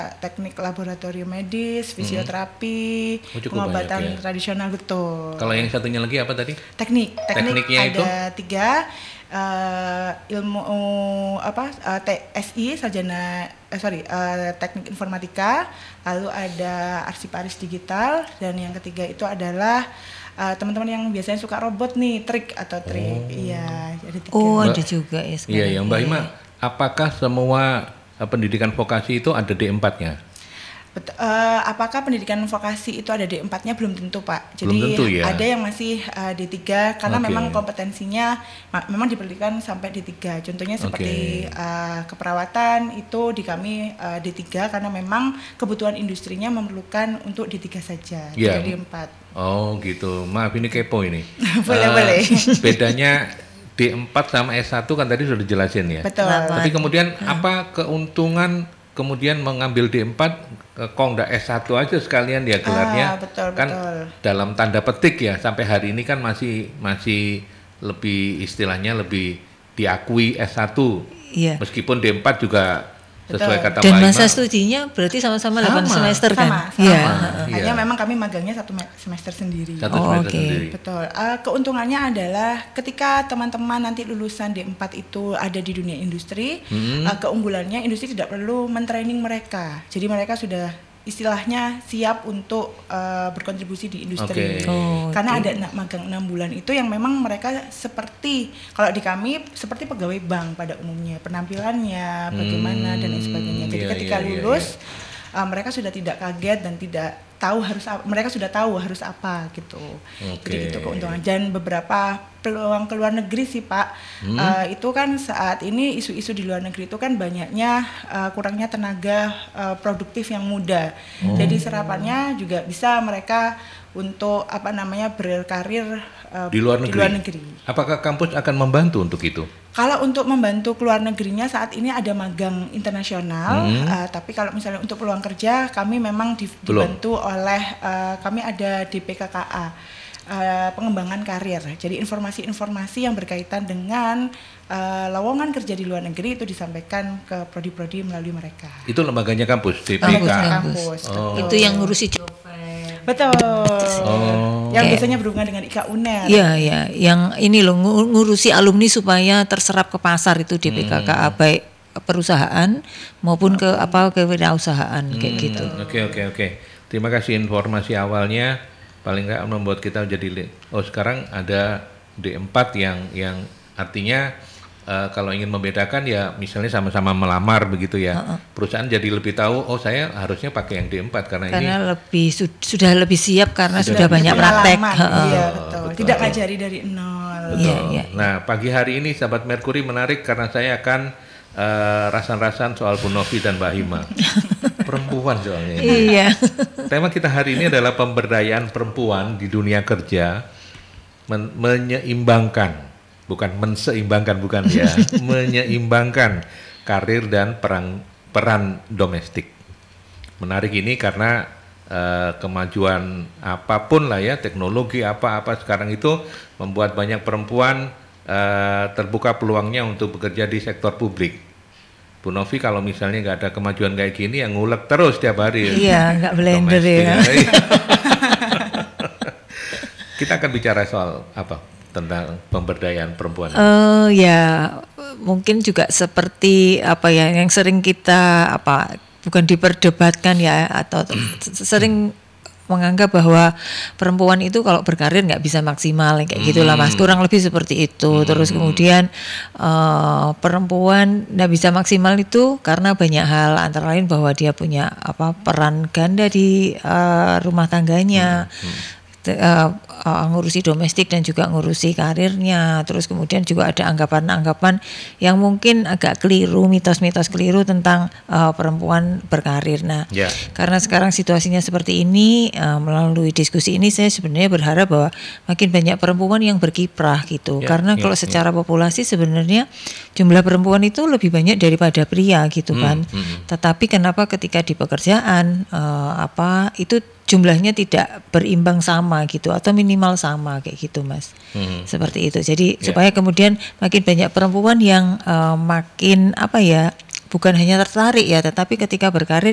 teknik laboratorium medis, fisioterapi, pengobatan tradisional, betul. Kalau yang satunya lagi apa tadi? Tekniknya ada itu? 3, ilmu TSI sarjana teknik informatika, lalu ada arsiparis digital, dan yang ketiga itu adalah teman-teman yang biasanya suka robot nih, trik. Iya, ada 3. Ada juga ya sekarang. Iya, Mbak Hima, apakah semua pendidikan vokasi itu ada D4-nya? Apakah pendidikan vokasi itu ada D4-nya? Belum tentu, Pak. Jadi belum tentu, ya? Ada yang masih D3 karena memang kompetensinya memang diperlukan sampai D3. Contohnya seperti keperawatan itu di kami D3 karena memang kebutuhan industrinya memerlukan untuk D3 saja, tidak D4. Oh gitu, maaf ini kepo ini. Boleh. Bedanya D4 sama S1 kan tadi sudah dijelasin ya. Betul. Tapi kemudian apa keuntungan kemudian mengambil D4 kok nggak S1 aja sekalian dia gelarnya? Betul. Dalam tanda petik ya, sampai hari ini kan masih lebih istilahnya lebih diakui S1. Iya. Meskipun D4 juga sesuai kata Mbak Hima. Dan masa studinya berarti sama-sama 8 semester kan? Sama. Hanya memang kami magangnya 1 semester sendiri. Sendiri. Betul. Keuntungannya adalah ketika teman-teman nanti lulusan D4 itu ada di dunia industri, keunggulannya industri tidak perlu mentraining mereka. Jadi mereka sudah istilahnya siap untuk berkontribusi di industri. Karena ada magang 6 bulan itu yang memang mereka seperti, kalau di kami seperti pegawai bank pada umumnya, penampilannya bagaimana dan lain sebagainya. Jadi ketika lulus mereka sudah tidak kaget dan tidak tahu mereka sudah tahu harus apa gitu. Jadi itu keuntungan. Dan beberapa peluang ke luar negeri sih, Pak. Itu kan saat ini isu-isu di luar negeri itu kan banyaknya kurangnya tenaga produktif yang muda. Jadi serapannya juga bisa mereka untuk berkarir di luar negeri. Apakah kampus akan membantu untuk itu? Kalau untuk membantu keluar negerinya saat ini ada magang internasional, tapi kalau misalnya untuk peluang kerja kami memang dibantu oleh kami ada DPKKA, pengembangan karir. Jadi informasi-informasi yang berkaitan dengan lowongan kerja di luar negeri itu disampaikan ke prodi-prodi melalui mereka. Itu lembaganya kampus, DPKKA. Kampus. Itu yang ngurusi job. Betul. Yang biasanya berhubungan dengan IKA UNER. Iya, yang ini loh ngurusi alumni supaya terserap ke pasar itu DPKKA, baik perusahaan maupun ke kewirausahaan kayak gitu. Oke. Terima kasih informasi awalnya, paling nggak membuat kita jadi sekarang ada D4 yang artinya kalau ingin membedakan ya misalnya sama-sama melamar begitu ya, perusahaan jadi lebih tahu saya harusnya pakai yang D4 karena ini sudah lebih siap karena sudah banyak praktek. Iya, betul. Tidak ngajari dari nol. Betul. Nah, pagi hari ini sahabat Merkuri menarik karena saya akan rasan-rasan soal Bu Novi dan Mbak Hima. Perempuan soalnya ini. Iya. Tema kita hari ini adalah pemberdayaan perempuan di dunia kerja, menyeimbangkan, bukan menseimbangkan, bukan ya, menyeimbangkan karir dan peran domestik. Menarik ini karena kemajuan apapun lah ya, teknologi apa-apa sekarang itu membuat banyak perempuan terbuka peluangnya untuk bekerja di sektor publik. Bu Novi kalau misalnya nggak ada kemajuan kayak gini yang ngulek terus tiap hari. Iya, nggak blender ya. Kita akan bicara soal apa? Tentang pemberdayaan perempuan. Ya mungkin juga seperti yang sering kita bukan diperdebatkan ya, atau sering menganggap bahwa perempuan itu kalau berkarir nggak bisa maksimal kayak gitulah Mas, kurang lebih seperti itu. Terus kemudian perempuan nggak bisa maksimal itu karena banyak hal, antara lain bahwa dia punya peran ganda di rumah tangganya, ngurusi domestik dan juga ngurusi karirnya. Terus kemudian juga ada anggapan-anggapan yang mungkin agak keliru, mitos-mitos keliru tentang perempuan berkarir. Nah, karena sekarang situasinya seperti ini, melalui diskusi ini saya sebenarnya berharap bahwa makin banyak perempuan yang berkiprah gitu. Karena kalau secara populasi sebenarnya jumlah perempuan itu lebih banyak daripada pria gitu kan. Tetapi kenapa ketika di pekerjaan itu jumlahnya tidak berimbang sama gitu, atau minimal sama kayak gitu Mas. Seperti itu. Jadi supaya kemudian makin banyak perempuan yang makin bukan hanya tertarik ya, tetapi ketika berkarir